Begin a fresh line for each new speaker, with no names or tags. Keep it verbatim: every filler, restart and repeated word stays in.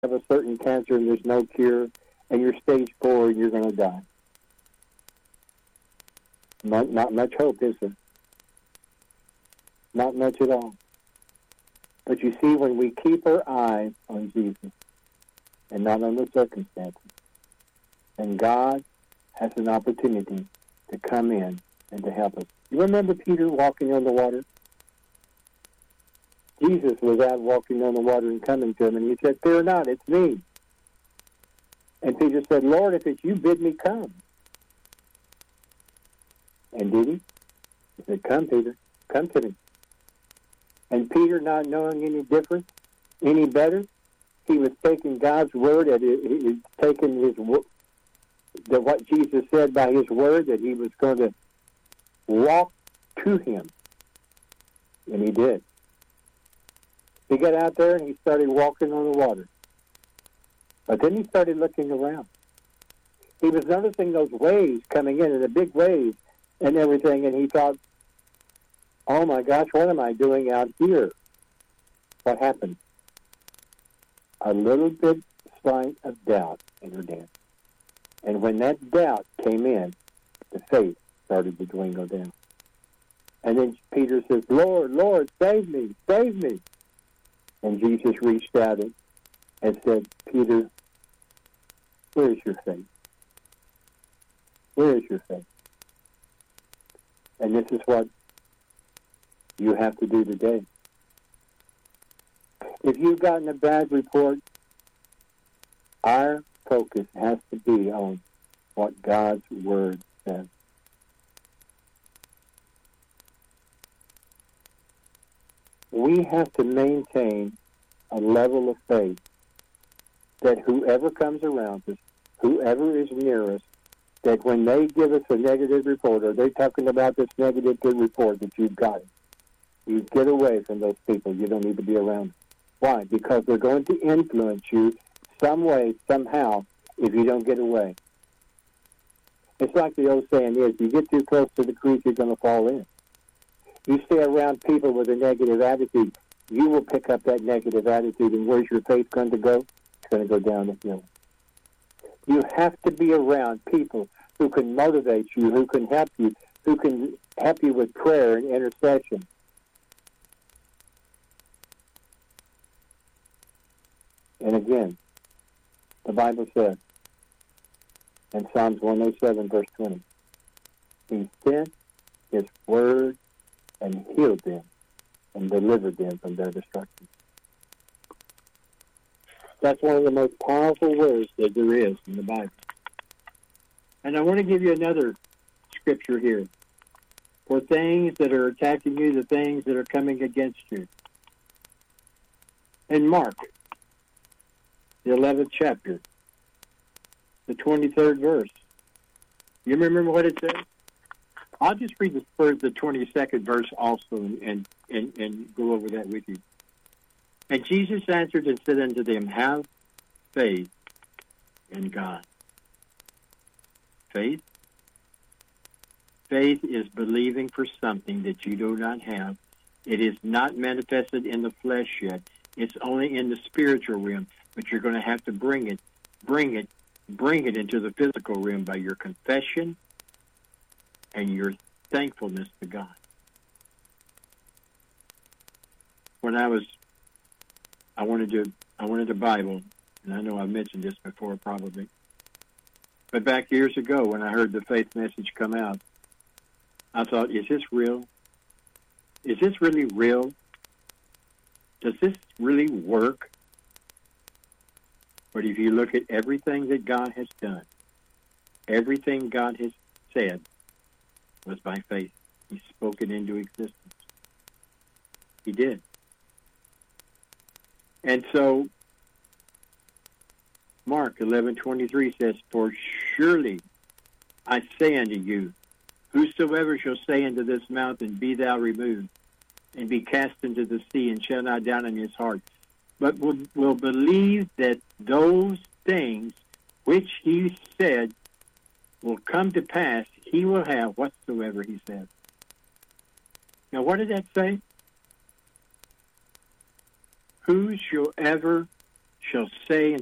have a certain cancer and there's no cure, and you're stage four and you're going to die. Not, not much hope, is there? Not much at all. But you see, when we keep our eyes on Jesus and not on the circumstances, then God has an opportunity to come in and to help us. You remember Peter walking on the water? Jesus was out walking on the water and coming to him, and he said, "Fear not, it's me." And Peter said, "Lord, if it's you, bid me come." And did he? He said, "Come, Peter, come to me." And Peter, not knowing any different, any better, he was taking God's word, and he was taking his the what Jesus said by his word, that he was going to walk to him. And he did. He got out there and he started walking on the water. But then he started looking around. He was noticing those waves coming in, and the big waves and everything, and he thought, "Oh my gosh, what am I doing out here?" What happened? A little bit slight of doubt entered in. And when that doubt came in, the faith started to dwindle down. And then Peter says, "Lord, Lord, save me, save me." And Jesus reached out and said, "Peter, where is your faith? Where is your faith?" And this is what you have to do today. If you've gotten a bad report, our focus has to be on what God's word says. We have to maintain a level of faith that whoever comes around us, whoever is near us, that when they give us a negative report, or they're talking about this negative good report, that you've got it. You get away from those people. You don't need to be around them. Why? Because they're going to influence you some way, somehow, if you don't get away. It's like the old saying is, you get too close to the creek, you're going to fall in. You stay around people with a negative attitude, you will pick up that negative attitude, and where's your faith going to go? It's going to go down the hill. You have to be around people who can motivate you, who can help you, who can help you with prayer and intercession. And again, the Bible says in Psalms one oh seven, verse twenty, He sent His word and healed them and delivered them from their destruction. That's one of the most powerful words that there is in the Bible. And I want to give you another scripture here. For things that are attacking you, the things that are coming against you. In Mark, the eleventh chapter, the twenty-third verse. You remember what it says? I'll just read the first, the twenty-second verse also, and, and, and go over that with you. And Jesus answered and said unto them, have faith in God. Faith? Faith is believing for something that you do not have. It is not manifested in the flesh yet. It's only in the spiritual realm. But you're going to have to bring it, bring it, bring it into the physical realm by your confession and your thankfulness to God. When I was, I wanted to, I wanted a Bible, and I know I've mentioned this before probably, but back years ago when I heard the faith message come out, I thought, is this real? Is this really real? Does this really work? But if you look at everything that God has done, everything God has said was by faith. He spoke it into existence. He did. And so, Mark eleven twenty-three says, for surely I say unto you, whosoever shall say unto this mountain, be thou removed, and be cast into the sea, and shall not doubt in his heart, but will, will believe that those things which he said will come to pass, he will have whatsoever he said. Now, what did that say? Whosoever shall say